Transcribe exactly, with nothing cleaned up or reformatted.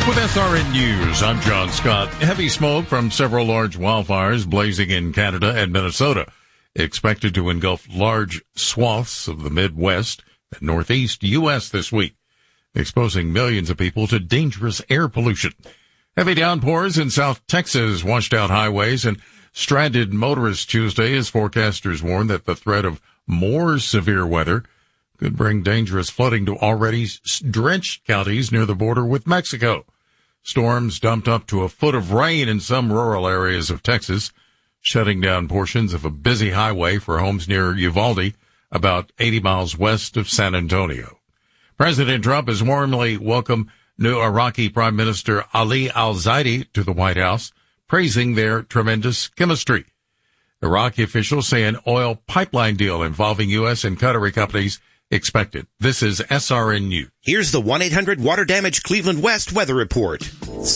With S R N News, I'm John Scott. Heavy smoke from several large wildfires blazing in Canada and Minnesota, expected to engulf large swaths of the Midwest and Northeast U S this week, exposing millions of people to dangerous air pollution. Heavy downpours in South Texas washed out highways and stranded motorists Tuesday as forecasters warn that the threat of more severe weather could bring dangerous flooding to already drenched counties near the border with Mexico. Storms dumped up to a foot of rain in some rural areas of Texas, shutting down portions of a busy highway for homes near Uvalde, about eighty miles west of San Antonio. President Trump has warmly welcomed new Iraqi Prime Minister Ali al-Zaidi to the White House, praising their tremendous chemistry. Iraqi officials say an oil pipeline deal involving U S and Qatari companies expected. This is S R N News. Here's the one eight hundred water damage Cleveland West weather report.